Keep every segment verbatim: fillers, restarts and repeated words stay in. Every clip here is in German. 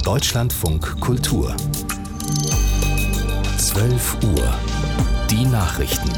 Deutschlandfunk Kultur. zwölf Uhr. Die Nachrichten.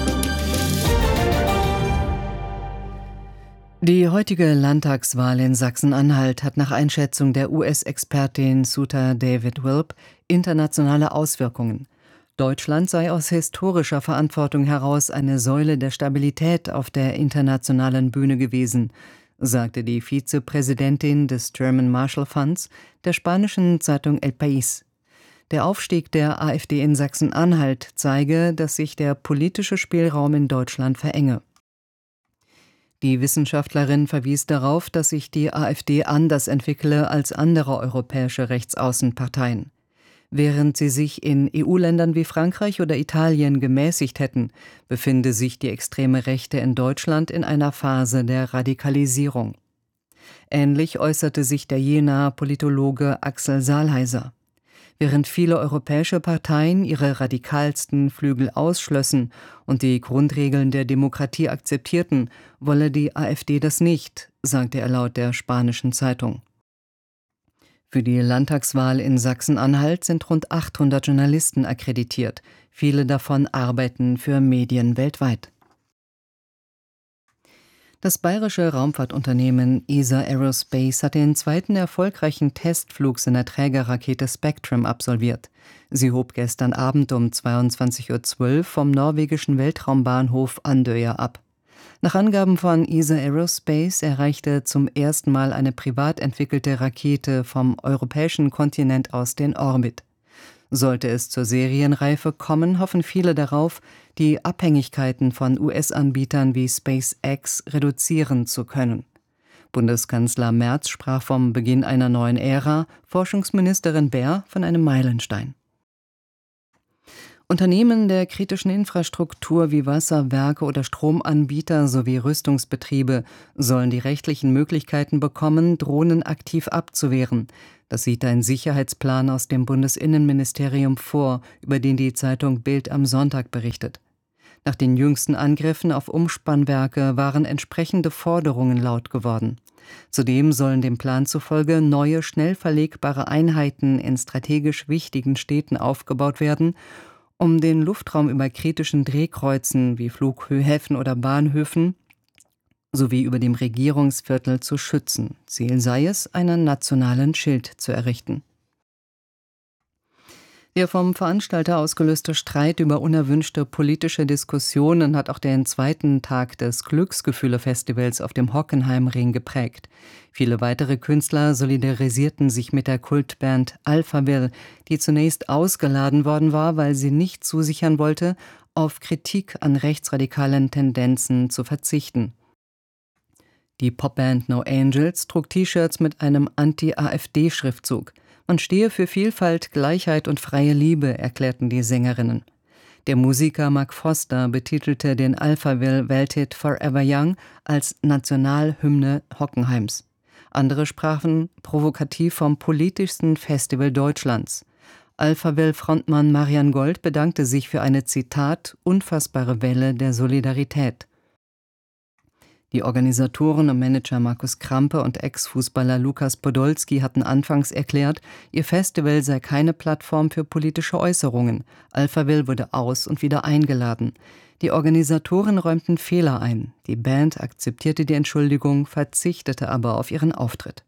Die heutige Landtagswahl in Sachsen-Anhalt hat nach Einschätzung der U S-Expertin Suta David-Wilp internationale Auswirkungen. Deutschland sei aus historischer Verantwortung heraus eine Säule der Stabilität auf der internationalen Bühne gewesen, sagte die Vizepräsidentin des German Marshall Funds der spanischen Zeitung El País. Der Aufstieg der AfD in Sachsen-Anhalt zeige, dass sich der politische Spielraum in Deutschland verenge. Die Wissenschaftlerin verwies darauf, dass sich die AfD anders entwickle als andere europäische Rechtsaußenparteien. Während sie sich in E U-Ländern wie Frankreich oder Italien gemäßigt hätten, befinde sich die extreme Rechte in Deutschland in einer Phase der Radikalisierung. Ähnlich äußerte sich der Jenaer Politologe Axel Saalheiser. Während viele europäische Parteien ihre radikalsten Flügel ausschlössen und die Grundregeln der Demokratie akzeptierten, wolle die AfD das nicht, sagte er laut der spanischen Zeitung. Für die Landtagswahl in Sachsen-Anhalt sind rund achthundert Journalisten akkreditiert. Viele davon arbeiten für Medien weltweit. Das bayerische Raumfahrtunternehmen E S A Aerospace hat den zweiten erfolgreichen Testflug seiner Trägerrakete Spectrum absolviert. Sie hob gestern Abend um zweiundzwanzig Uhr zwölf vom norwegischen Weltraumbahnhof Andøya ab. Nach Angaben von E S A Aerospace erreichte zum ersten Mal eine privat entwickelte Rakete vom europäischen Kontinent aus den Orbit. Sollte es zur Serienreife kommen, hoffen viele darauf, die Abhängigkeiten von U S-Anbietern wie SpaceX reduzieren zu können. Bundeskanzler Merz sprach vom Beginn einer neuen Ära, Forschungsministerin Baer von einem Meilenstein. Unternehmen der kritischen Infrastruktur wie Wasserwerke oder Stromanbieter sowie Rüstungsbetriebe sollen die rechtlichen Möglichkeiten bekommen, Drohnen aktiv abzuwehren. Das sieht ein Sicherheitsplan aus dem Bundesinnenministerium vor, über den die Zeitung Bild am Sonntag berichtet. Nach den jüngsten Angriffen auf Umspannwerke waren entsprechende Forderungen laut geworden. Zudem sollen dem Plan zufolge neue, schnell verlegbare Einheiten in strategisch wichtigen Städten aufgebaut werden, um den Luftraum über kritischen Drehkreuzen wie Flughäfen oder Bahnhöfen sowie über dem Regierungsviertel zu schützen. Ziel sei es, einen nationalen Schild zu errichten. Der vom Veranstalter ausgelöste Streit über unerwünschte politische Diskussionen hat auch den zweiten Tag des Glücksgefühle-Festivals auf dem Hockenheimring geprägt. Viele weitere Künstler solidarisierten sich mit der Kultband Alphaville, die zunächst ausgeladen worden war, weil sie nicht zusichern wollte, auf Kritik an rechtsradikalen Tendenzen zu verzichten. Die Popband No Angels trug T-Shirts mit einem Anti-AfD-Schriftzug. Man stehe für Vielfalt, Gleichheit und freie Liebe, erklärten die Sängerinnen. Der Musiker Mark Foster betitelte den Alphaville-Welthit Forever Young als Nationalhymne Hockenheims. Andere sprachen provokativ vom politischsten Festival Deutschlands. Alphaville-Frontmann Marian Gold bedankte sich für eine, Zitat, unfassbare Welle der Solidarität. Die Organisatoren und Manager Markus Krampe und Ex-Fußballer Lukas Podolski hatten anfangs erklärt, ihr Festival sei keine Plattform für politische Äußerungen. Alphaville wurde aus- und wieder eingeladen. Die Organisatoren räumten Fehler ein. Die Band akzeptierte die Entschuldigung, verzichtete aber auf ihren Auftritt.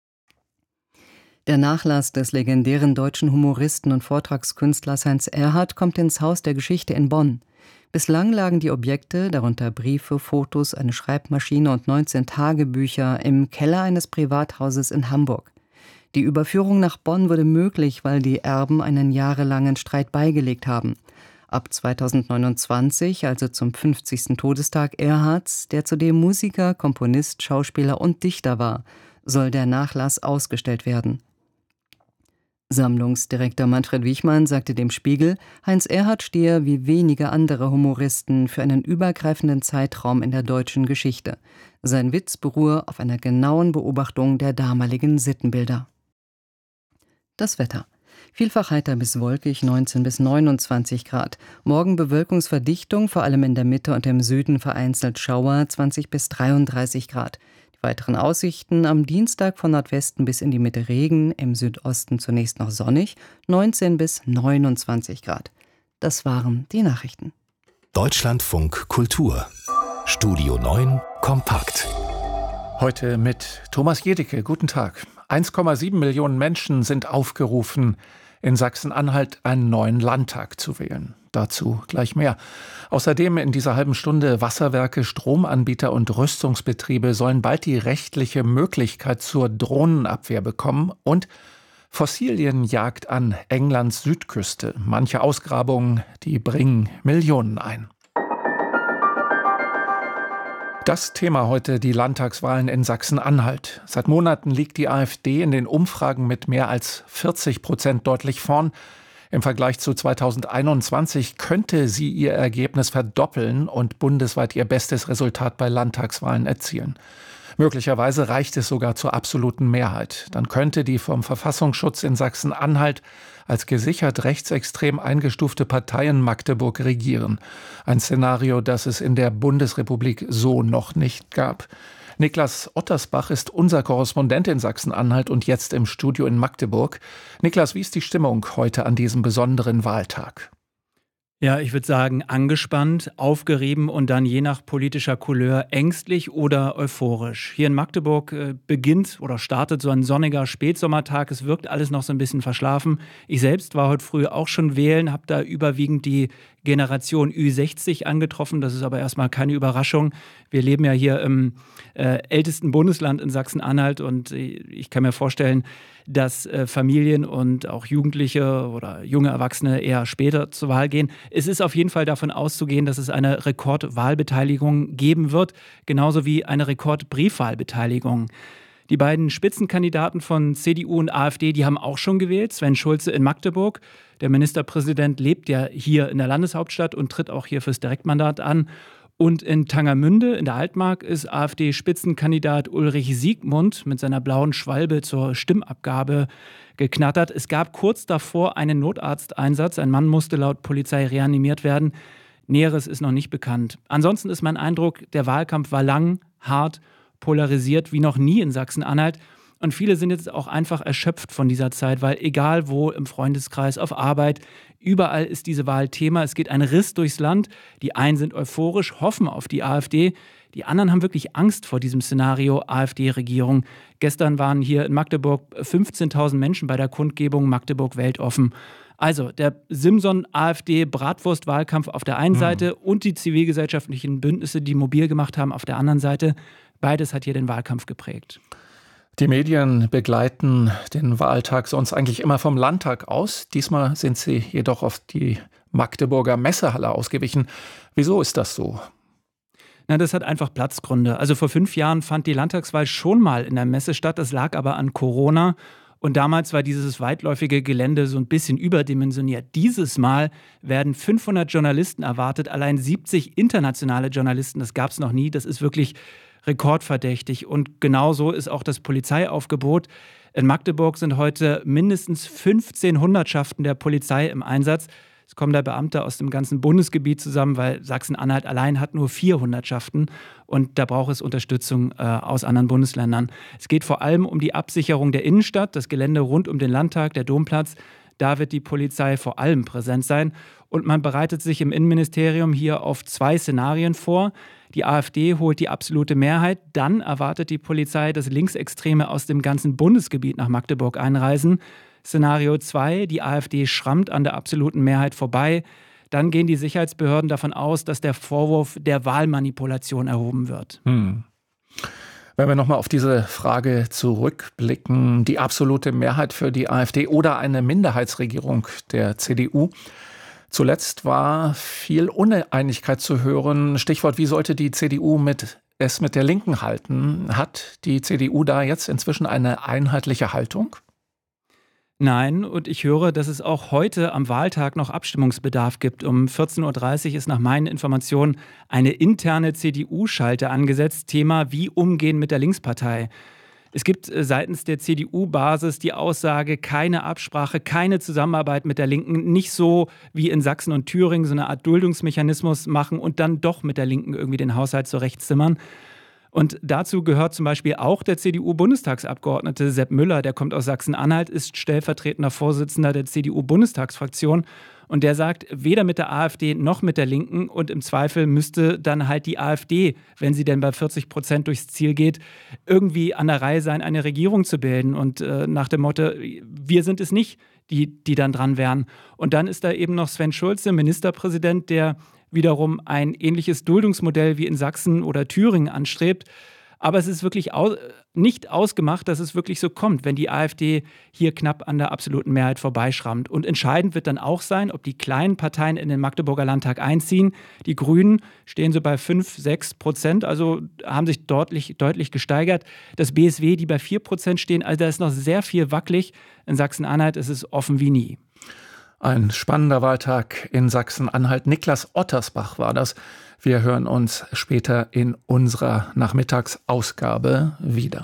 Der Nachlass des legendären deutschen Humoristen und Vortragskünstlers Heinz Erhardt kommt ins Haus der Geschichte in Bonn. Bislang lagen die Objekte, darunter Briefe, Fotos, eine Schreibmaschine und neunzehn Tagebücher, im Keller eines Privathauses in Hamburg. Die Überführung nach Bonn wurde möglich, weil die Erben einen jahrelangen Streit beigelegt haben. Ab zweitausendneunundzwanzig, also zum fünfzigsten Todestag Erhardts, der zudem Musiker, Komponist, Schauspieler und Dichter war, soll der Nachlass ausgestellt werden. Sammlungsdirektor Manfred Wichmann sagte dem Spiegel, Heinz Erhardt stehe wie wenige andere Humoristen für einen übergreifenden Zeitraum in der deutschen Geschichte. Sein Witz beruhe auf einer genauen Beobachtung der damaligen Sittenbilder. Das Wetter. Vielfach heiter bis wolkig, neunzehn bis neunundzwanzig Grad. Morgen Bewölkungsverdichtung, vor allem in der Mitte und im Süden vereinzelt Schauer, zwanzig bis dreiunddreißig Grad. Die weiteren Aussichten: am Dienstag von Nordwesten bis in die Mitte Regen, im Südosten zunächst noch sonnig, neunzehn bis neunundzwanzig Grad. Das waren die Nachrichten. Deutschlandfunk Kultur. Studio neun kompakt. Heute mit Thomas Jedicke. Guten Tag. eins Komma sieben Millionen Menschen sind aufgerufen, in Sachsen-Anhalt einen neuen Landtag zu wählen. Dazu gleich mehr. Außerdem in dieser halben Stunde: Wasserwerke, Stromanbieter und Rüstungsbetriebe sollen bald die rechtliche Möglichkeit zur Drohnenabwehr bekommen, und Fossilienjagd an Englands Südküste. Manche Ausgrabungen, die bringen Millionen ein. Das Thema heute: die Landtagswahlen in Sachsen-Anhalt. Seit Monaten liegt die AfD in den Umfragen mit mehr als vierzig Prozent deutlich vorn. Im Vergleich zu zweitausendeinundzwanzig könnte sie ihr Ergebnis verdoppeln und bundesweit ihr bestes Resultat bei Landtagswahlen erzielen. Möglicherweise reicht es sogar zur absoluten Mehrheit. Dann könnte die vom Verfassungsschutz in Sachsen-Anhalt als gesichert rechtsextrem eingestufte Partei in Magdeburg regieren. Ein Szenario, das es in der Bundesrepublik so noch nicht gab. Niklas Ottersbach ist unser Korrespondent in Sachsen-Anhalt und jetzt im Studio in Magdeburg. Niklas, wie ist die Stimmung heute an diesem besonderen Wahltag? Ja, ich würde sagen, angespannt, aufgerieben und dann je nach politischer Couleur ängstlich oder euphorisch. Hier in Magdeburg äh, beginnt oder startet so ein sonniger Spätsommertag. Es wirkt alles noch so ein bisschen verschlafen. Ich selbst war heute früh auch schon wählen, habe da überwiegend die Generation Ü sechzig angetroffen. Das ist aber erstmal keine Überraschung. Wir leben ja hier im äh, ältesten Bundesland in Sachsen-Anhalt und ich kann mir vorstellen, dass äh, Familien und auch Jugendliche oder junge Erwachsene eher später zur Wahl gehen. Es ist auf jeden Fall davon auszugehen, dass es eine Rekordwahlbeteiligung geben wird, genauso wie eine Rekordbriefwahlbeteiligung. Die beiden Spitzenkandidaten von C D U und AfD, die haben auch schon gewählt. Sven Schulze in Magdeburg. Der Ministerpräsident lebt ja hier in der Landeshauptstadt und tritt auch hier fürs Direktmandat an. Und in Tangermünde in der Altmark ist AfD-Spitzenkandidat Ulrich Siegmund mit seiner blauen Schwalbe zur Stimmabgabe geknattert. Es gab kurz davor einen Notarzteinsatz. Ein Mann musste laut Polizei reanimiert werden. Näheres ist noch nicht bekannt. Ansonsten ist mein Eindruck, der Wahlkampf war lang, hart, polarisiert wie noch nie in Sachsen-Anhalt. Und viele sind jetzt auch einfach erschöpft von dieser Zeit, weil egal wo, im Freundeskreis, auf Arbeit, überall ist diese Wahl Thema. Es geht ein Riss durchs Land. Die einen sind euphorisch, hoffen auf die AfD. Die anderen haben wirklich Angst vor diesem Szenario AfD-Regierung. Gestern waren hier in Magdeburg fünfzehntausend Menschen bei der Kundgebung Magdeburg weltoffen. Also der Simson-AfD-Bratwurst-Wahlkampf auf der einen mhm. Seite und die zivilgesellschaftlichen Bündnisse, die mobil gemacht haben, auf der anderen Seite. Beides hat hier den Wahlkampf geprägt. Die Medien begleiten den Wahltag sonst eigentlich immer vom Landtag aus. Diesmal sind sie jedoch auf die Magdeburger Messehalle ausgewichen. Wieso ist das so? Na, das hat einfach Platzgründe. Also vor fünf Jahren fand die Landtagswahl schon mal in der Messe statt. Das lag aber an Corona. Und damals war dieses weitläufige Gelände so ein bisschen überdimensioniert. Dieses Mal werden fünfhundert Journalisten erwartet, allein siebzig internationale Journalisten. Das gab es noch nie. Das ist wirklich rekordverdächtig. Und genauso ist auch das Polizeiaufgebot. In Magdeburg sind heute mindestens fünfzehn Hundertschaften der Polizei im Einsatz. Es kommen da Beamte aus dem ganzen Bundesgebiet zusammen, weil Sachsen-Anhalt allein hat nur vier Hundertschaften und da braucht es Unterstützung äh, aus anderen Bundesländern. Es geht vor allem um die Absicherung der Innenstadt, das Gelände rund um den Landtag, der Domplatz. Da wird die Polizei vor allem präsent sein. Und man bereitet sich im Innenministerium hier auf zwei Szenarien vor. Die AfD holt die absolute Mehrheit. Dann erwartet die Polizei, dass Linksextreme aus dem ganzen Bundesgebiet nach Magdeburg einreisen. Szenario zwei, die AfD schrammt an der absoluten Mehrheit vorbei. Dann gehen die Sicherheitsbehörden davon aus, dass der Vorwurf der Wahlmanipulation erhoben wird. Hm. Wenn wir nochmal auf diese Frage zurückblicken, die absolute Mehrheit für die AfD oder eine Minderheitsregierung der C D U. Zuletzt war viel Uneinigkeit zu hören. Stichwort, wie sollte die C D U mit, es mit der Linken halten? Hat die C D U da jetzt inzwischen eine einheitliche Haltung? Nein, und ich höre, dass es auch heute am Wahltag noch Abstimmungsbedarf gibt. Um vierzehn Uhr dreißig ist nach meinen Informationen eine interne C D U-Schalte angesetzt. Thema: Wie umgehen mit der Linkspartei. Es gibt seitens der C D U-Basis die Aussage, keine Absprache, keine Zusammenarbeit mit der Linken, nicht so wie in Sachsen und Thüringen so eine Art Duldungsmechanismus machen und dann doch mit der Linken irgendwie den Haushalt zurechtzimmern. Und dazu gehört zum Beispiel auch der C D U-Bundestagsabgeordnete Sepp Müller, der kommt aus Sachsen-Anhalt, ist stellvertretender Vorsitzender der C D U-Bundestagsfraktion. Und der sagt, weder mit der AfD noch mit der Linken, und im Zweifel müsste dann halt die AfD, wenn sie denn bei vierzig Prozent durchs Ziel geht, irgendwie an der Reihe sein, eine Regierung zu bilden. Und äh, nach dem Motto, wir sind es nicht, die, die dann dran wären. Und dann ist da eben noch Sven Schulze, Ministerpräsident, der wiederum ein ähnliches Duldungsmodell wie in Sachsen oder Thüringen anstrebt. Aber es ist wirklich au- nicht ausgemacht, dass es wirklich so kommt, wenn die AfD hier knapp an der absoluten Mehrheit vorbeischrammt. Und entscheidend wird dann auch sein, ob die kleinen Parteien in den Magdeburger Landtag einziehen. Die Grünen stehen so bei fünf, sechs Prozent, also haben sich deutlich, deutlich gesteigert. Das B S W, die bei vier Prozent stehen, also da ist noch sehr viel wackelig. In Sachsen-Anhalt ist es offen wie nie. Ein spannender Wahltag in Sachsen-Anhalt. Niklas Ottersbach war das. Wir hören uns später in unserer Nachmittagsausgabe wieder.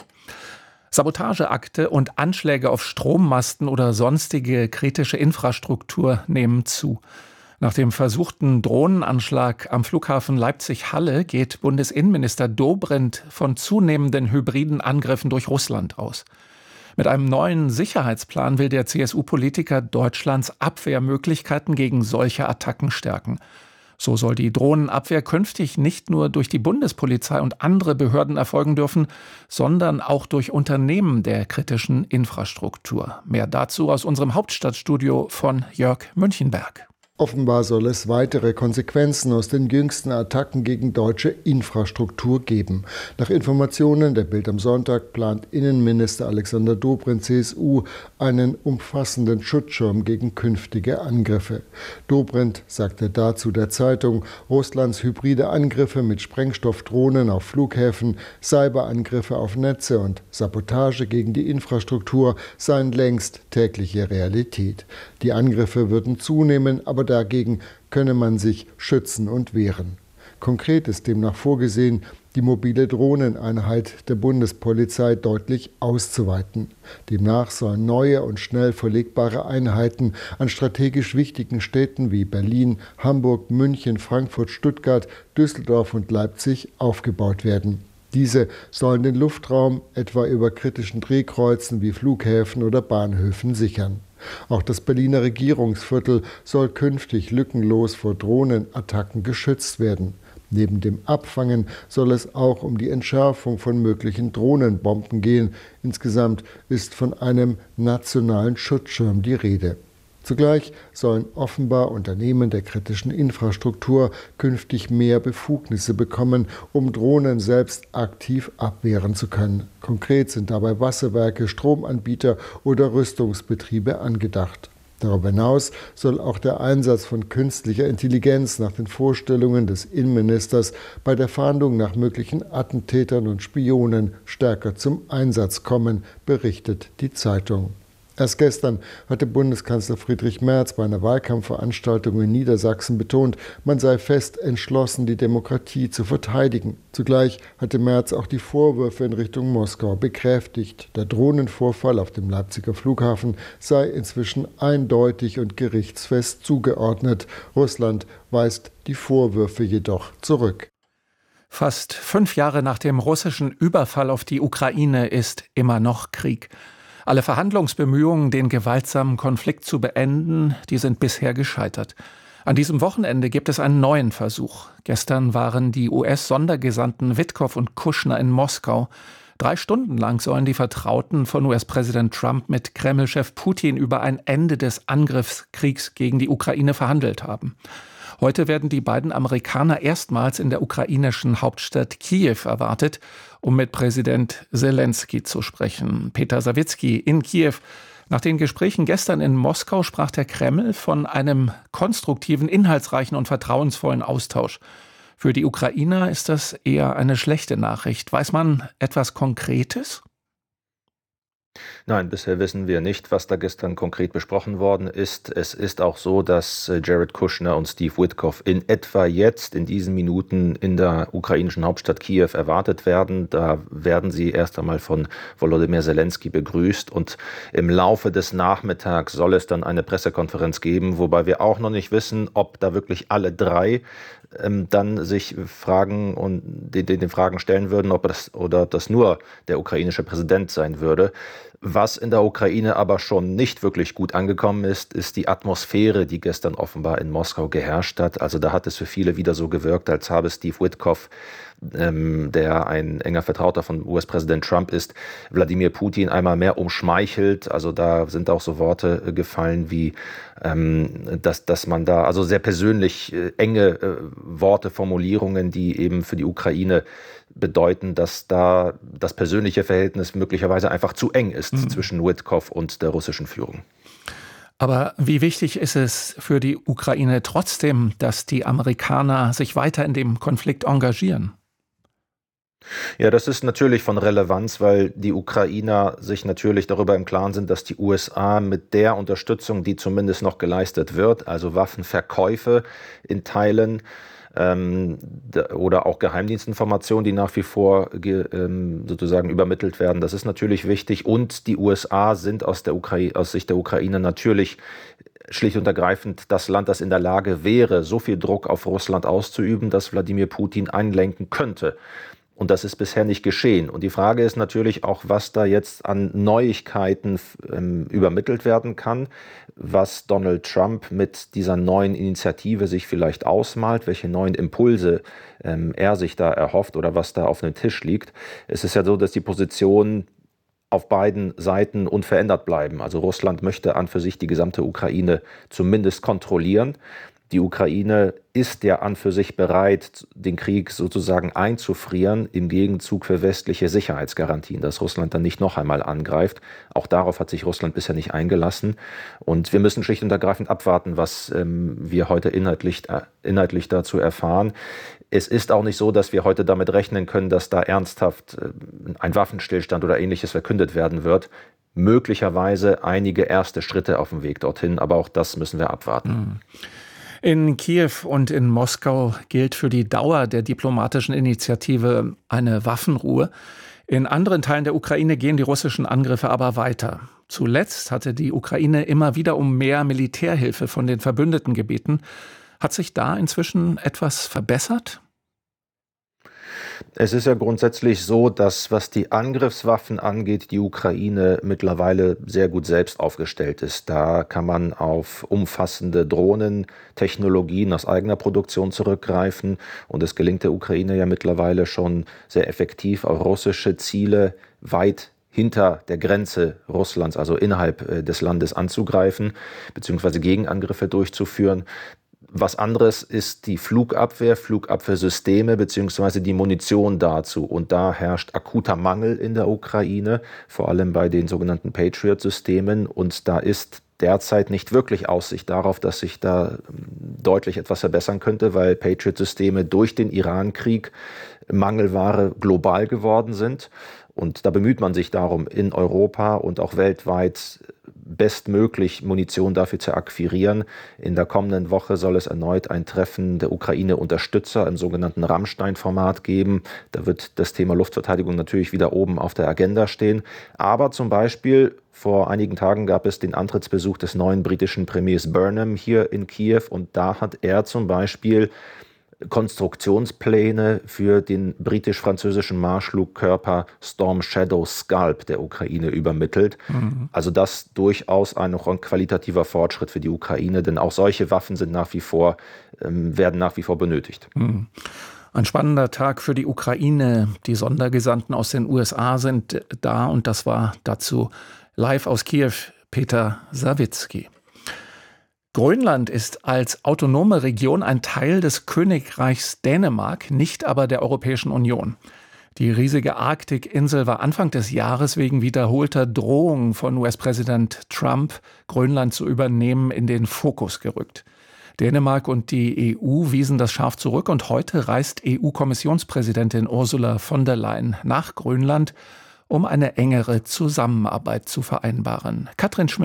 Sabotageakte und Anschläge auf Strommasten oder sonstige kritische Infrastruktur nehmen zu. Nach dem versuchten Drohnenanschlag am Flughafen Leipzig-Halle geht Bundesinnenminister Dobrindt von zunehmenden hybriden Angriffen durch Russland aus. Mit einem neuen Sicherheitsplan will der C S U-Politiker Deutschlands Abwehrmöglichkeiten gegen solche Attacken stärken. So soll die Drohnenabwehr künftig nicht nur durch die Bundespolizei und andere Behörden erfolgen dürfen, sondern auch durch Unternehmen der kritischen Infrastruktur. Mehr dazu aus unserem Hauptstadtstudio von Jörg Münchenberg. Offenbar soll es weitere Konsequenzen aus den jüngsten Attacken gegen deutsche Infrastruktur geben. Nach Informationen der Bild am Sonntag plant Innenminister Alexander Dobrindt, C S U, einen umfassenden Schutzschirm gegen künftige Angriffe. Dobrindt sagte dazu der Zeitung, Russlands hybride Angriffe mit Sprengstoffdrohnen auf Flughäfen, Cyberangriffe auf Netze und Sabotage gegen die Infrastruktur seien längst tägliche Realität. Die Angriffe würden zunehmen, aber dagegen könne man sich schützen und wehren. Konkret ist demnach vorgesehen, die mobile Drohneneinheit der Bundespolizei deutlich auszuweiten. Demnach sollen neue und schnell verlegbare Einheiten an strategisch wichtigen Städten wie Berlin, Hamburg, München, Frankfurt, Stuttgart, Düsseldorf und Leipzig aufgebaut werden. Diese sollen den Luftraum etwa über kritischen Drehkreuzen wie Flughäfen oder Bahnhöfen sichern. Auch das Berliner Regierungsviertel soll künftig lückenlos vor Drohnenattacken geschützt werden. Neben dem Abfangen soll es auch um die Entschärfung von möglichen Drohnenbomben gehen. Insgesamt ist von einem nationalen Schutzschirm die Rede. Zugleich sollen offenbar Unternehmen der kritischen Infrastruktur künftig mehr Befugnisse bekommen, um Drohnen selbst aktiv abwehren zu können. Konkret sind dabei Wasserwerke, Stromanbieter oder Rüstungsbetriebe angedacht. Darüber hinaus soll auch der Einsatz von künstlicher Intelligenz nach den Vorstellungen des Innenministers bei der Fahndung nach möglichen Attentätern und Spionen stärker zum Einsatz kommen, berichtet die Zeitung. Erst gestern hatte Bundeskanzler Friedrich Merz bei einer Wahlkampfveranstaltung in Niedersachsen betont, man sei fest entschlossen, die Demokratie zu verteidigen. Zugleich hatte Merz auch die Vorwürfe in Richtung Moskau bekräftigt. Der Drohnenvorfall auf dem Leipziger Flughafen sei inzwischen eindeutig und gerichtsfest zugeordnet. Russland weist die Vorwürfe jedoch zurück. Fast fünf Jahre nach dem russischen Überfall auf die Ukraine ist immer noch Krieg. Alle Verhandlungsbemühungen, den gewaltsamen Konflikt zu beenden, die sind bisher gescheitert. An diesem Wochenende gibt es einen neuen Versuch. Gestern waren die U S-Sondergesandten Witkow und Kushner in Moskau. Drei Stunden lang sollen die Vertrauten von U S-Präsident Trump mit Kreml-Chef Putin über ein Ende des Angriffskriegs gegen die Ukraine verhandelt haben. Heute werden die beiden Amerikaner erstmals in der ukrainischen Hauptstadt Kiew erwartet, um mit Präsident Selenskyj zu sprechen. Peter Sawicki in Kiew. Nach den Gesprächen gestern in Moskau sprach der Kreml von einem konstruktiven, inhaltsreichen und vertrauensvollen Austausch. Für die Ukrainer ist das eher eine schlechte Nachricht. Weiß man etwas Konkretes? Nein, bisher wissen wir nicht, was da gestern konkret besprochen worden ist. Es ist auch so, dass Jared Kushner und Steve Witkow in etwa jetzt, in diesen Minuten in der ukrainischen Hauptstadt Kiew erwartet werden. Da werden sie erst einmal von Volodymyr Selenskyj begrüßt und im Laufe des Nachmittags soll es dann eine Pressekonferenz geben, wobei wir auch noch nicht wissen, ob da wirklich alle drei ähm, dann sich Fragen und den, den Fragen stellen würden, ob das oder ob das nur der ukrainische Präsident sein würde. Was in der Ukraine aber schon nicht wirklich gut angekommen ist, ist die Atmosphäre, die gestern offenbar in Moskau geherrscht hat. Also da hat es für viele wieder so gewirkt, als habe Steve Witkoff, ähm, der ein enger Vertrauter von U S-Präsident Trump ist, Wladimir Putin einmal mehr umschmeichelt. Also da sind auch so Worte äh, gefallen wie, ähm, dass, dass man da, also sehr persönlich äh, enge äh, Worte, Formulierungen, die eben für die Ukraine bedeuten, dass da das persönliche Verhältnis möglicherweise einfach zu eng ist mhm. zwischen Witkoff und der russischen Führung. Aber wie wichtig ist es für die Ukraine trotzdem, dass die Amerikaner sich weiter in dem Konflikt engagieren? Ja, das ist natürlich von Relevanz, weil die Ukrainer sich natürlich darüber im Klaren sind, dass die U S A mit der Unterstützung, die zumindest noch geleistet wird, also Waffenverkäufe in Teilen, Ähm, oder auch Geheimdienstinformationen, die nach wie vor ge, ähm, sozusagen übermittelt werden. Das ist natürlich wichtig. Und die U S A sind aus, der Ukra- aus Sicht der Ukraine natürlich schlicht und ergreifend das Land, das in der Lage wäre, so viel Druck auf Russland auszuüben, dass Wladimir Putin einlenken könnte. Und das ist bisher nicht geschehen. Und die Frage ist natürlich auch, was da jetzt an Neuigkeiten ähm, übermittelt werden kann, was Donald Trump mit dieser neuen Initiative sich vielleicht ausmalt, welche neuen Impulse ähm, er sich da erhofft oder was da auf dem Tisch liegt. Es ist ja so, dass die Positionen auf beiden Seiten unverändert bleiben. Also Russland möchte an für sich die gesamte Ukraine zumindest kontrollieren. Die Ukraine ist ja an für sich bereit, den Krieg sozusagen einzufrieren, im Gegenzug für westliche Sicherheitsgarantien, dass Russland dann nicht noch einmal angreift. Auch darauf hat sich Russland bisher nicht eingelassen. Und wir müssen schlicht und ergreifend abwarten, was ähm, wir heute inhaltlich, äh, inhaltlich dazu erfahren. Es ist auch nicht so, dass wir heute damit rechnen können, dass da ernsthaft äh, ein Waffenstillstand oder Ähnliches verkündet werden wird. Möglicherweise einige erste Schritte auf dem Weg dorthin, aber auch das müssen wir abwarten. Mhm. In Kiew und in Moskau gilt für die Dauer der diplomatischen Initiative eine Waffenruhe. In anderen Teilen der Ukraine gehen die russischen Angriffe aber weiter. Zuletzt hatte die Ukraine immer wieder um mehr Militärhilfe von den Verbündeten gebeten. Hat sich da inzwischen etwas verbessert? Es ist ja grundsätzlich so, dass, was die Angriffswaffen angeht, die Ukraine mittlerweile sehr gut selbst aufgestellt ist. Da kann man auf umfassende Drohnentechnologien aus eigener Produktion zurückgreifen. Und es gelingt der Ukraine ja mittlerweile schon sehr effektiv, auch russische Ziele weit hinter der Grenze Russlands, also innerhalb des Landes anzugreifen, beziehungsweise Gegenangriffe durchzuführen. Was anderes ist die Flugabwehr, Flugabwehrsysteme beziehungsweise die Munition dazu. Und da herrscht akuter Mangel in der Ukraine, vor allem bei den sogenannten Patriot-Systemen. Und da ist derzeit nicht wirklich Aussicht darauf, dass sich da deutlich etwas verbessern könnte, weil Patriot-Systeme durch den Iran-Krieg Mangelware global geworden sind. Und da bemüht man sich darum, in Europa und auch weltweit bestmöglich Munition dafür zu akquirieren. In der kommenden Woche soll es erneut ein Treffen der Ukraine-Unterstützer im sogenannten Rammstein-Format geben. Da wird das Thema Luftverteidigung natürlich wieder oben auf der Agenda stehen. Aber zum Beispiel vor einigen Tagen gab es den Antrittsbesuch des neuen britischen Premiers Burnham hier in Kiew. Und da hat er zum Beispiel Konstruktionspläne für den britisch-französischen Marschflugkörper Storm Shadow Scalp der Ukraine übermittelt. Mhm. Also das durchaus ein qualitativer Fortschritt für die Ukraine, denn auch solche Waffen sind nach wie vor, ähm, werden nach wie vor benötigt. Mhm. Ein spannender Tag für die Ukraine. Die Sondergesandten aus den U S A sind da und das war dazu live aus Kiew Peter Sawicki. Grönland ist als autonome Region ein Teil des Königreichs Dänemark, nicht aber der Europäischen Union. Die riesige Arktikinsel war Anfang des Jahres wegen wiederholter Drohungen von U S-Präsident Trump, Grönland zu übernehmen, in den Fokus gerückt. Dänemark und die E U wiesen das scharf zurück und heute reist E U-Kommissionspräsidentin Ursula von der Leyen nach Grönland, um eine engere Zusammenarbeit zu vereinbaren. Katrin Schmidt.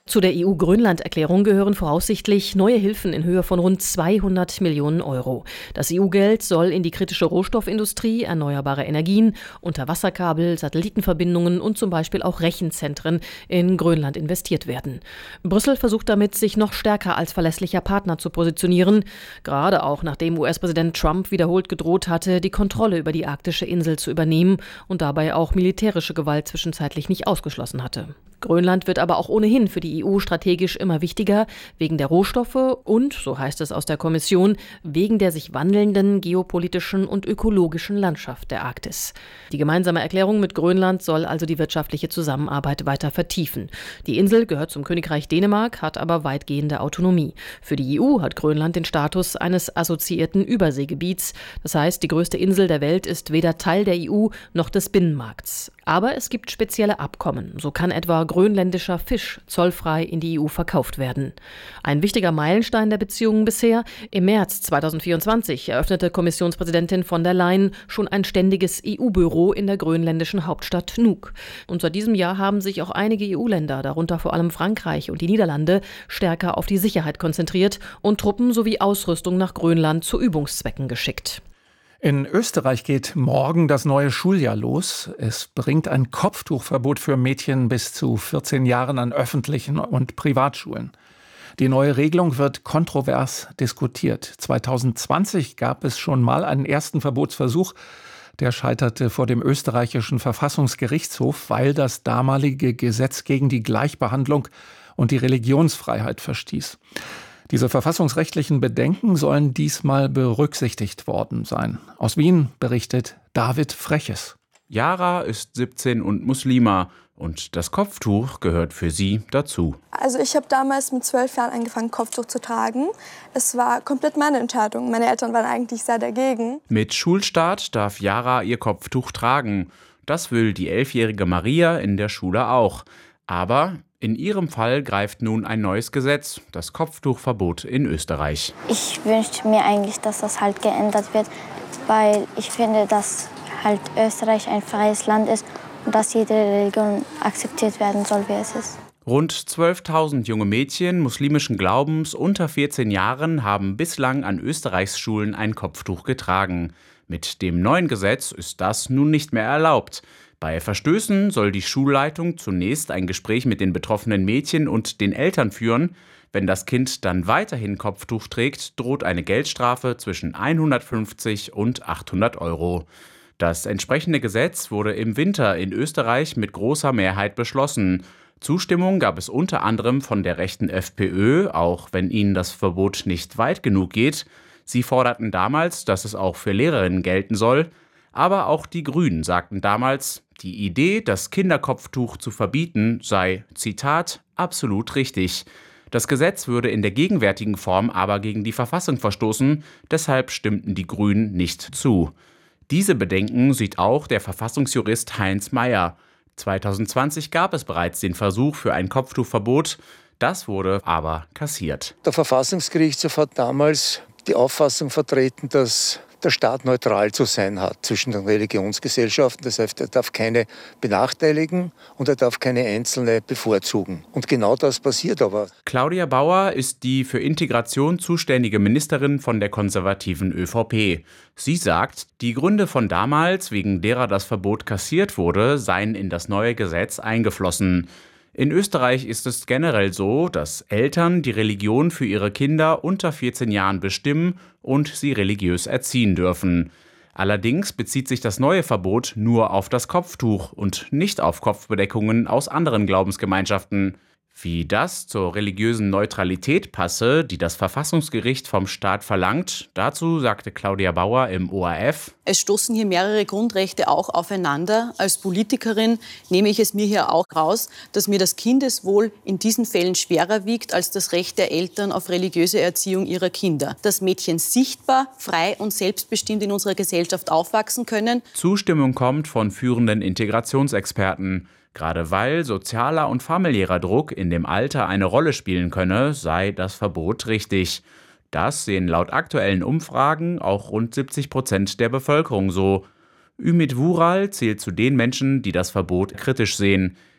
Zu der E U-Grönland-Erklärung gehören voraussichtlich neue Hilfen in Höhe von rund zweihundert Millionen Euro. Das E U-Geld soll in die kritische Rohstoffindustrie, erneuerbare Energien, Unterwasserkabel, Satellitenverbindungen und zum Beispiel auch Rechenzentren in Grönland investiert werden. Brüssel versucht damit, sich noch stärker als verlässlicher Partner zu positionieren, gerade auch nachdem U S-Präsident Trump wiederholt gedroht hatte, die Kontrolle über die arktische Insel zu übernehmen und dabei auch militärische Gewalt zwischenzeitlich nicht ausgeschlossen hatte. Grönland wird aber auch ohnehin für die E U strategisch immer wichtiger, wegen der Rohstoffe und, so heißt es aus der Kommission, wegen der sich wandelnden geopolitischen und ökologischen Landschaft der Arktis. Die gemeinsame Erklärung mit Grönland soll also die wirtschaftliche Zusammenarbeit weiter vertiefen. Die Insel gehört zum Königreich Dänemark, hat aber weitgehende Autonomie. Für die E U hat Grönland den Status eines assoziierten Überseegebiets. Das heißt, die größte Insel der Welt ist weder Teil der E U noch des Binnenmarkts. Aber es gibt spezielle Abkommen. So kann etwa grönländischer Fisch zollfrei in die E U verkauft werden. Ein wichtiger Meilenstein der Beziehungen bisher: Im März zweitausendvierundzwanzig eröffnete Kommissionspräsidentin von der Leyen schon ein ständiges E U-Büro in der grönländischen Hauptstadt Nuuk. Und seit diesem Jahr haben sich auch einige E U-Länder, darunter vor allem Frankreich und die Niederlande, stärker auf die Sicherheit konzentriert und Truppen sowie Ausrüstung nach Grönland zu Übungszwecken geschickt. In Österreich geht morgen das neue Schuljahr los. Es bringt ein Kopftuchverbot für Mädchen bis zu vierzehn Jahren an öffentlichen und Privatschulen. Die neue Regelung wird kontrovers diskutiert. zweitausendzwanzig gab es schon mal einen ersten Verbotsversuch. Der scheiterte vor dem österreichischen Verfassungsgerichtshof, weil das damalige Gesetz gegen die Gleichbehandlung und die Religionsfreiheit verstieß. Diese verfassungsrechtlichen Bedenken sollen diesmal berücksichtigt worden sein. Aus Wien berichtet David Freches. Yara ist siebzehn und Muslima und das Kopftuch gehört für sie dazu. Also ich habe damals mit zwölf Jahren angefangen, Kopftuch zu tragen. Es war komplett meine Entscheidung. Meine Eltern waren eigentlich sehr dagegen. Mit Schulstart darf Yara ihr Kopftuch tragen. Das will die elfjährige Maria in der Schule auch. Aber in ihrem Fall greift nun ein neues Gesetz, das Kopftuchverbot in Österreich. Ich wünschte mir eigentlich, dass das halt geändert wird, weil ich finde, dass halt Österreich ein freies Land ist und dass jede Religion akzeptiert werden soll, wie es ist. Rund zwölftausend junge Mädchen muslimischen Glaubens unter vierzehn Jahren haben bislang an Österreichs Schulen ein Kopftuch getragen. Mit dem neuen Gesetz ist das nun nicht mehr erlaubt. Bei Verstößen soll die Schulleitung zunächst ein Gespräch mit den betroffenen Mädchen und den Eltern führen. Wenn das Kind dann weiterhin Kopftuch trägt, droht eine Geldstrafe zwischen hundertfünfzig und achthundert Euro. Das entsprechende Gesetz wurde im Winter in Österreich mit großer Mehrheit beschlossen. Zustimmung gab es unter anderem von der rechten FPÖ, auch wenn ihnen das Verbot nicht weit genug geht. Sie forderten damals, dass es auch für Lehrerinnen gelten soll. Aber auch die Grünen sagten damals, die Idee, das Kinderkopftuch zu verbieten, sei, Zitat, absolut richtig. Das Gesetz würde in der gegenwärtigen Form aber gegen die Verfassung verstoßen, deshalb stimmten die Grünen nicht zu. Diese Bedenken sieht auch der Verfassungsjurist Heinz Mayer. zweitausendzwanzig gab es bereits den Versuch für ein Kopftuchverbot, das wurde aber kassiert. Der Verfassungsgerichtshof hat damals die Auffassung vertreten, dass der Staat neutral zu sein hat zwischen den Religionsgesellschaften. Das heißt, er darf keine benachteiligen und er darf keine einzelne bevorzugen. Und genau das passiert aber. Claudia Bauer ist die für Integration zuständige Ministerin von der konservativen ÖVP. Sie sagt, die Gründe von damals, wegen derer das Verbot kassiert wurde, seien in das neue Gesetz eingeflossen. In Österreich ist es generell so, dass Eltern die Religion für ihre Kinder unter vierzehn Jahren bestimmen und sie religiös erziehen dürfen. Allerdings bezieht sich das neue Verbot nur auf das Kopftuch und nicht auf Kopfbedeckungen aus anderen Glaubensgemeinschaften. Wie das zur religiösen Neutralität passe, die das Verfassungsgericht vom Staat verlangt, dazu sagte Claudia Bauer im O R F: Es stoßen hier mehrere Grundrechte auch aufeinander. Als Politikerin nehme ich es mir hier auch raus, dass mir das Kindeswohl in diesen Fällen schwerer wiegt als das Recht der Eltern auf religiöse Erziehung ihrer Kinder. Dass Mädchen sichtbar, frei und selbstbestimmt in unserer Gesellschaft aufwachsen können. Zustimmung kommt von führenden Integrationsexperten. Gerade weil sozialer und familiärer Druck in dem Alter eine Rolle spielen könne, sei das Verbot richtig. Das sehen laut aktuellen Umfragen auch rund siebzig Prozent der Bevölkerung so. Ümit Vural zählt zu den Menschen, die das Verbot kritisch sehen.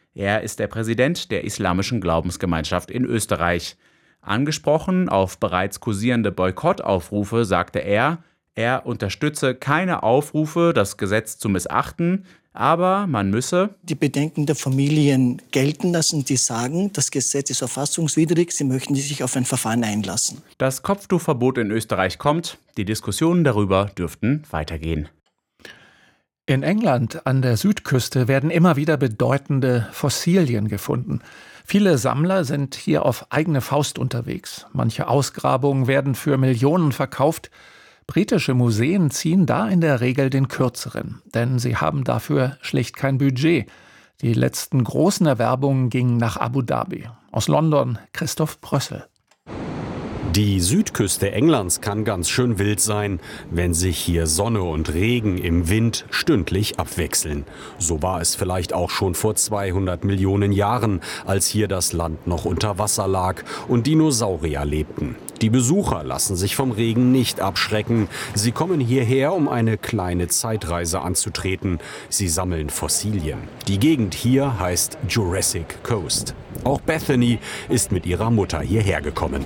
Er ist der Präsident der Islamischen Glaubensgemeinschaft in Österreich. Angesprochen auf bereits kursierende Boykottaufrufe sagte er, er unterstütze keine Aufrufe, das Gesetz zu missachten, aber man müsse die Bedenken der Familien gelten lassen, die sagen, das Gesetz ist verfassungswidrig, sie möchten sich auf ein Verfahren einlassen. Das Kopftuchverbot in Österreich kommt, die Diskussionen darüber dürften weitergehen. In England an der Südküste werden immer wieder bedeutende Fossilien gefunden. Viele Sammler sind hier auf eigene Faust unterwegs. Manche Ausgrabungen werden für Millionen verkauft. Britische Museen ziehen da in der Regel den kürzeren, denn sie haben dafür schlicht kein Budget. Die letzten großen Erwerbungen gingen nach Abu Dhabi. Aus London Christoph Brössel. Die Südküste Englands kann ganz schön wild sein, wenn sich hier Sonne und Regen im Wind stündlich abwechseln. So war es vielleicht auch schon vor zweihundert Millionen Jahren, als hier das Land noch unter Wasser lag und Dinosaurier lebten. Die Besucher lassen sich vom Regen nicht abschrecken. Sie kommen hierher, um eine kleine Zeitreise anzutreten. Sie sammeln Fossilien. Die Gegend hier heißt Jurassic Coast. Auch Bethany ist mit ihrer Mutter hierher gekommen.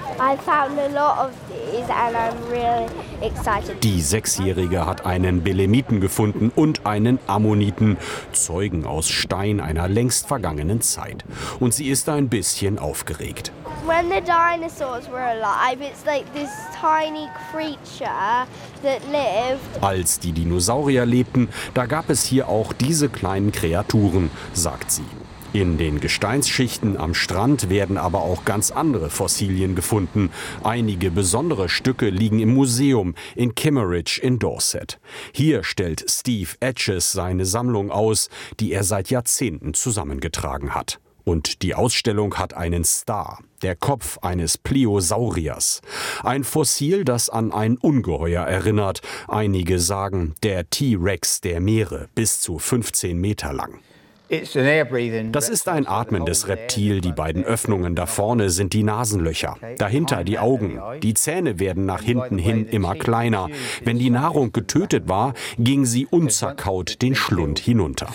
Die Sechsjährige hat einen Belemniten gefunden und einen Ammoniten, Zeugen aus Stein einer längst vergangenen Zeit. Und sie ist ein bisschen aufgeregt. When the dinosaurs were alive, it's like this tiny creature that lived. Als die Dinosaurier lebten, da gab es hier auch diese kleinen Kreaturen, sagt sie. In den Gesteinsschichten am Strand werden aber auch ganz andere Fossilien gefunden. Einige besondere Stücke liegen im Museum in Kimmeridge in Dorset. Hier stellt Steve Etches seine Sammlung aus, die er seit Jahrzehnten zusammengetragen hat. Und die Ausstellung hat einen Star, der Kopf eines Pliosauriers. Ein Fossil, das an ein Ungeheuer erinnert. Einige sagen, der T-Rex der Meere, bis zu fünfzehn Meter lang. Das ist ein atmendes Reptil. Die beiden Öffnungen da vorne sind die Nasenlöcher. Dahinter die Augen. Die Zähne werden nach hinten hin immer kleiner. Wenn die Nahrung getötet war, ging sie unzerkaut den Schlund hinunter.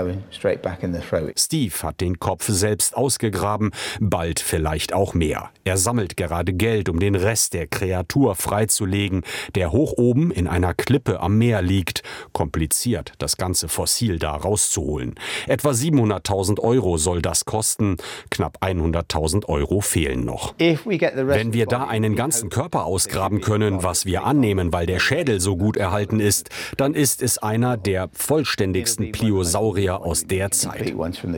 Steve hat den Kopf selbst ausgegraben, bald vielleicht auch mehr. Er sammelt gerade Geld, um den Rest der Kreatur freizulegen, der hoch oben in einer Klippe am Meer liegt. Kompliziert, das ganze Fossil da rauszuholen. Etwa siebenhunderttausend Euro soll das kosten. Knapp hunderttausend Euro fehlen noch. Wenn wir da einen ganzen Körper ausgraben können, was wir annehmen, weil der Schädel so gut erhalten ist, dann ist es einer der vollständigsten Pliosaurier aus der Zeit.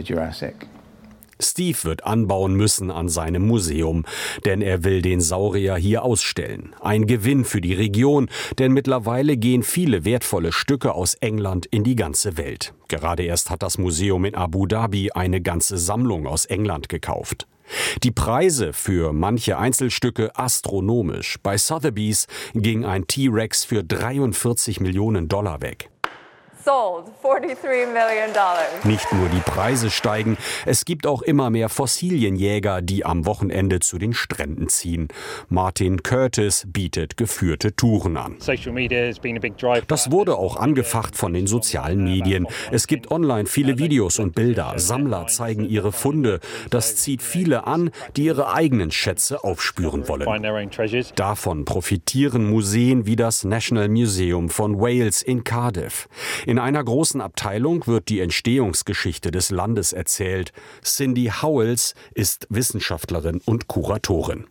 Steve wird anbauen müssen an seinem Museum, denn er will den Saurier hier ausstellen. Ein Gewinn für die Region, denn mittlerweile gehen viele wertvolle Stücke aus England in die ganze Welt. Gerade erst hat das Museum in Abu Dhabi eine ganze Sammlung aus England gekauft. Die Preise für manche Einzelstücke astronomisch. Bei Sotheby's ging ein T-Rex für dreiundvierzig Millionen Dollar weg. Sold, forty-three million dollars. Nicht nur die Preise steigen, es gibt auch immer mehr Fossilienjäger, die am Wochenende zu den Stränden ziehen. Martin Curtis bietet geführte Touren an. Das wurde auch angefacht von den sozialen Medien. Es gibt online viele Videos und Bilder. Sammler zeigen ihre Funde. Das zieht viele an, die ihre eigenen Schätze aufspüren wollen. Davon profitieren Museen wie das National Museum von Wales in Cardiff. In einer großen Abteilung wird die Entstehungsgeschichte des Landes erzählt. Cindy Howells ist Wissenschaftlerin und Kuratorin.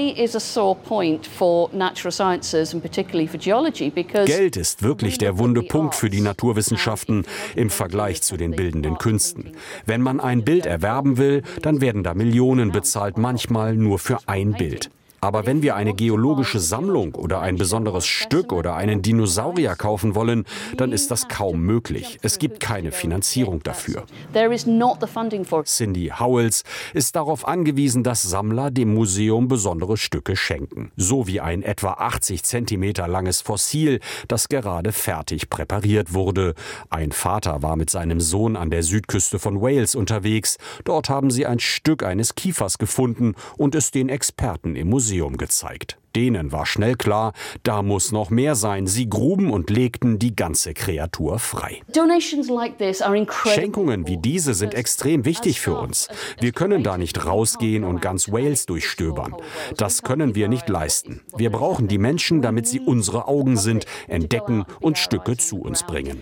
Geld ist wirklich der wunde Punkt für die Naturwissenschaften im Vergleich zu den bildenden Künsten. Wenn man ein Bild erwerben will, dann werden da Millionen bezahlt, manchmal nur für ein Bild. Aber wenn wir eine geologische Sammlung oder ein besonderes Stück oder einen Dinosaurier kaufen wollen, dann ist das kaum möglich. Es gibt keine Finanzierung dafür. Cindy Howells ist darauf angewiesen, dass Sammler dem Museum besondere Stücke schenken. So wie ein etwa achtzig Zentimeter langes Fossil, das gerade fertig präpariert wurde. Ein Vater war mit seinem Sohn an der Südküste von Wales unterwegs. Dort haben sie ein Stück eines Kiefers gefunden und es den Experten im Museum Museum gezeigt. Denen war schnell klar, da muss noch mehr sein. Sie gruben und legten die ganze Kreatur frei. Schenkungen wie diese sind extrem wichtig für uns. Wir können da nicht rausgehen und ganz Wales durchstöbern. Das können wir nicht leisten. Wir brauchen die Menschen, damit sie unsere Augen sind, entdecken und Stücke zu uns bringen.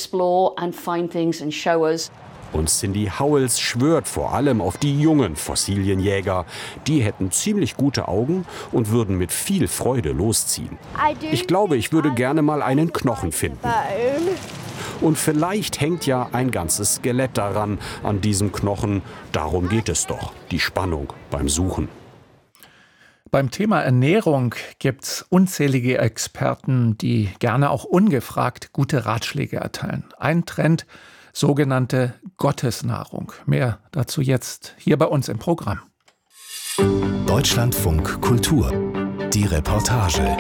Und Cindy Howells schwört vor allem auf die jungen Fossilienjäger. Die hätten ziemlich gute Augen und würden mit viel Freude losziehen. Ich glaube, ich würde gerne mal einen Knochen finden. Und vielleicht hängt ja ein ganzes Skelett daran, an diesem Knochen. Darum geht es doch, die Spannung beim Suchen. Beim Thema Ernährung gibt es unzählige Experten, die gerne auch ungefragt gute Ratschläge erteilen. Ein Trend: sogenannte Gottesnahrung. Mehr dazu jetzt hier bei uns im Programm. Deutschlandfunk Kultur. Die Reportage.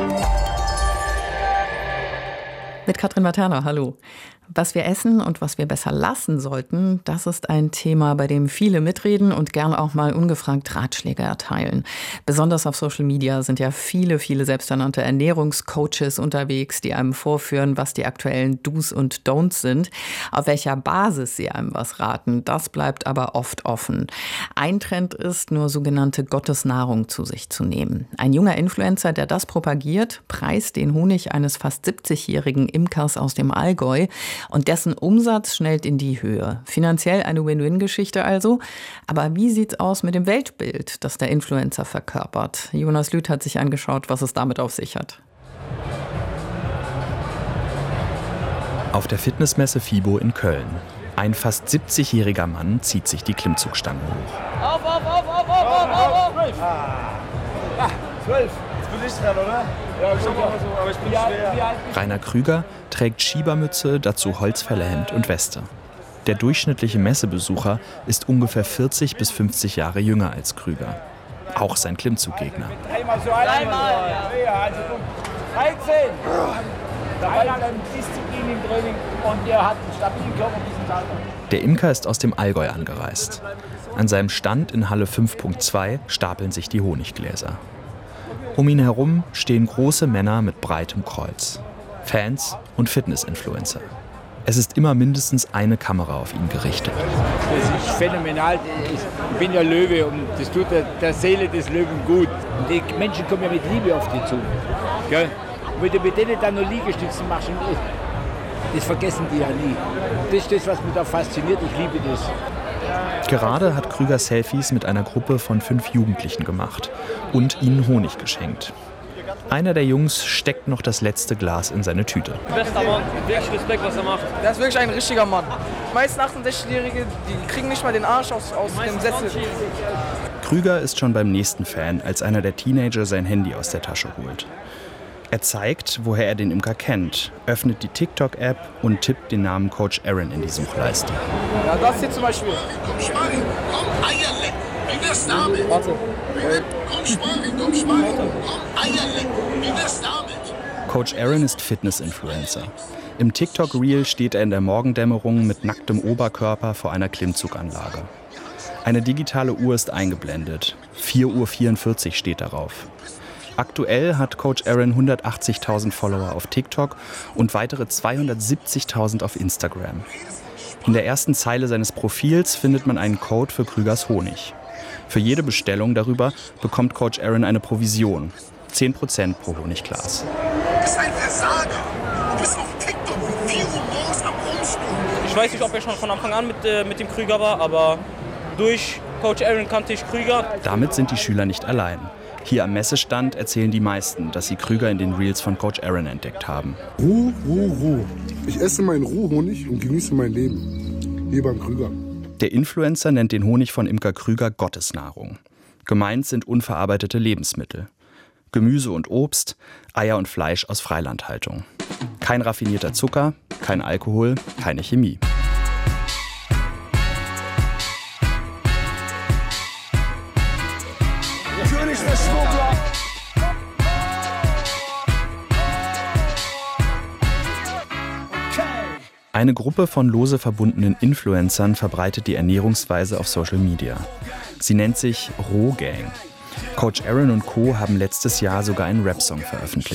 Mit Katrin Materna, hallo. Was wir essen und was wir besser lassen sollten, das ist ein Thema, bei dem viele mitreden und gern auch mal ungefragt Ratschläge erteilen. Besonders auf Social Media sind ja viele, viele selbsternannte Ernährungscoaches unterwegs, die einem vorführen, was die aktuellen Do's und Don'ts sind. Auf welcher Basis sie einem was raten, das bleibt aber oft offen. Ein Trend ist, nur sogenannte Gottesnahrung zu sich zu nehmen. Ein junger Influencer, der das propagiert, preist den Honig eines fast siebzigjährigen Imkers aus dem Allgäu. Und dessen Umsatz schnellt in die Höhe. Finanziell eine Win-Win-Geschichte also. Aber wie sieht's aus mit dem Weltbild, das der Influencer verkörpert? Jonas Lüth hat sich angeschaut, was es damit auf sich hat. Auf der Fitnessmesse FIBO in Köln. Ein fast siebzigjähriger Mann zieht sich die Klimmzugstangen hoch. Auf, auf, auf, auf, auf, auf, auf, auf! Ah, zwölf. Jetzt bin ich dran, oder? Ja, ich aber so, aber ich bin schwer. Rainer Krüger trägt Schiebermütze, dazu Holzfällerhemd und Weste. Der durchschnittliche Messebesucher ist ungefähr vierzig bis fünfzig Jahre jünger als Krüger. Auch sein Klimmzuggegner. Dreimal so, einmal. Ja, also dreizehn. Da war dann Disziplin im Training und der hat einen stabilen Körper diesen Tag. Der Imker ist aus dem Allgäu angereist. An seinem Stand in Halle fünf Punkt zwei stapeln sich die Honiggläser. Um ihn herum stehen große Männer mit breitem Kreuz. Fans und Fitness-Influencer. Es ist immer mindestens eine Kamera auf ihn gerichtet. Das ist phänomenal. Ich bin ja Löwe und das tut der, der Seele des Löwen gut. Und die Menschen kommen ja mit Liebe auf die zu. Gell? Und wenn du mit denen dann noch Liegestützen machst, das vergessen die ja nie. Das ist das, was mich da fasziniert. Ich liebe das. Gerade hat Krüger Selfies mit einer Gruppe von fünf Jugendlichen gemacht und ihnen Honig geschenkt. Einer der Jungs steckt noch das letzte Glas in seine Tüte. Bester Mann, wirklich Respekt, was er macht. Der ist wirklich ein richtiger Mann. Die meisten achtundsechzigjährige, die kriegen nicht mal den Arsch aus, aus dem Sessel. Krüger ist schon beim nächsten Fan, als einer der Teenager sein Handy aus der Tasche holt. Er zeigt, woher er den Imker kennt, öffnet die TikTok-App und tippt den Namen Coach Aaron in die Suchleiste. Ja, das hier zum Beispiel. Komm, Schmarri, komm, Eier lecken. Wie wär's damit? Warte. Komm, Schmarri, komm, Schmarri, komm, Eier lecken. Wie wär's damit? Coach Aaron ist Fitness-Influencer. Im TikTok-Reel steht er in der Morgendämmerung mit nacktem Oberkörper vor einer Klimmzuganlage. Eine digitale Uhr ist eingeblendet. vier Uhr vierundvierzig steht darauf. Aktuell hat Coach Aaron hundertachtzigtausend Follower auf TikTok und weitere zweihundertsiebzigtausend auf Instagram. In der ersten Zeile seines Profils findet man einen Code für Krügers Honig. Für jede Bestellung darüber bekommt Coach Aaron eine Provision. zehn Prozent pro Honigglas. Du bist ein Versager. Du bist auf TikTok um vier Uhr morgens am Rumspielen. Ich weiß nicht, ob er schon von Anfang an mit, äh, mit dem Krüger war, aber durch Coach Aaron kannte ich Krüger. Damit sind die Schüler nicht allein. Hier am Messestand erzählen die meisten, dass sie Krüger in den Reels von Coach Aaron entdeckt haben. Ruhe, Ruhe, Ruhe. Ich esse meinen Ruhhonig und genieße mein Leben. Hier beim Krüger. Der Influencer nennt den Honig von Imker Krüger Gottesnahrung. Gemeint sind unverarbeitete Lebensmittel. Gemüse und Obst, Eier und Fleisch aus Freilandhaltung. Kein raffinierter Zucker, kein Alkohol, keine Chemie. Eine Gruppe von lose verbundenen Influencern verbreitet die Ernährungsweise auf Social Media. Sie nennt sich Rohgang. Coach Aaron und Co. haben letztes Jahr sogar einen Rap-Song veröffentlicht.